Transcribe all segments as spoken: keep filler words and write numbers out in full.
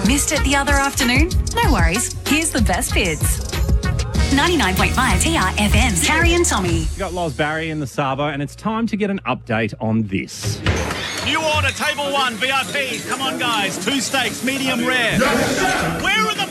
Missed it the other afternoon? No worries. Here's the best bits. ninety-nine point five T R F M's Carrie and Tommy. We've got Loz Barry in the Savo, and it's time to get an update on this. New order, table one, V I P. Come on, guys. Two steaks, medium rare. Where are the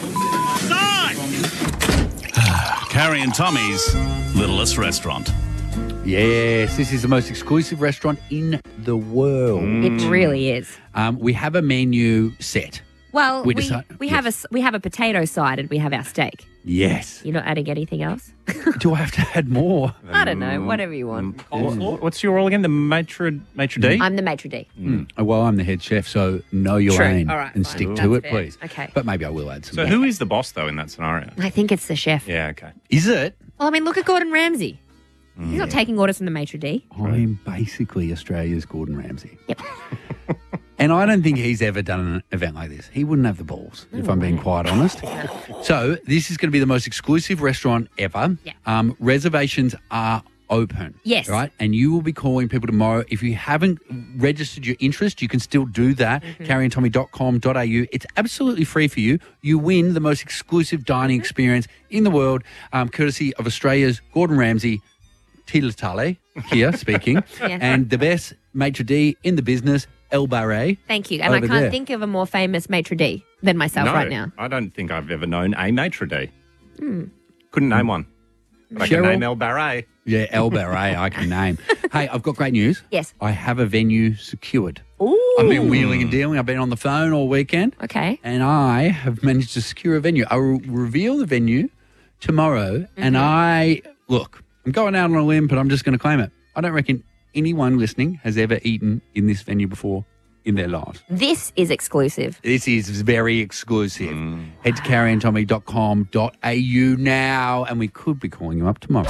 signs? Carrie and Tommy's Littlest Restaurant. Yes, this is the most exclusive restaurant in the world. It really is. Um, we have a menu set. Well, We we, decide- we yes. have a s- we have a potato side and we have our steak. Yes. You're not adding anything else? Do I have to add more? I don't know. Whatever you want. Wh- What's your role again? The maitre, maitre d'? I'm the maitre d'. Mm. Well, I'm the head chef, so know your True. lane All right, and fine. stick That's to it, fair. please. Okay. But maybe I will add some. So who is the boss, though, in that scenario? I think it's the chef. Yeah, okay. Is it? Well, I mean, look at Gordon Ramsay. He's not taking orders from the maitre d'. I'm basically Australia's Gordon Ramsay. Yep. And I don't think he's ever done an event like this. He wouldn't have the balls, if I'm being quite honest. So this is going to be the most exclusive restaurant ever. Yeah. Um, reservations are open. Yes. Right? And you will be calling people tomorrow. If you haven't registered your interest, you can still do that. Mm-hmm. carrie and tommy dot com dot a u. It's absolutely free for you. You win the most exclusive dining Mm-hmm. experience in the world, um, courtesy of Australia's Gordon Ramsay. Tila Tale here speaking. Yeah. And the best maitre d' in the business, El Barret. Thank you. And I Over can't there. think of a more famous maitre d' than myself no, right now. I don't think I've ever known a maitre d'. Couldn't name one. But I can Cheryl? name El Barret. Yeah, El Barret, I can name. Hey, I've got great news. Yes. I have a venue secured. Ooh. I've been wheeling and dealing. I've been on the phone all weekend. Okay. And I have managed to secure a venue. I will reveal the venue tomorrow. And Mm-hmm. I, look, I'm going out on a limb, but I'm just going to claim it. I don't reckon anyone listening has ever eaten in this venue before in their lives. This is exclusive. This is very exclusive. Head to carrie and tommy dot com dot a u now, and we could be calling you up tomorrow.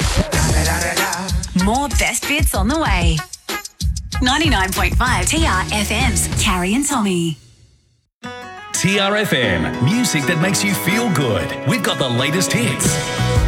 More best bits on the way. ninety-nine point five T R F M's Carrie and Tommy. T R F M, music that makes you feel good. We've got the latest hits.